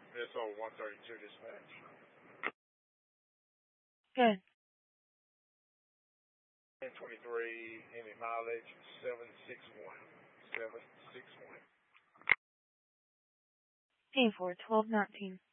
SO 132 dispatch. Good. 1023, Hemi mileage 761. 761. A4 1219.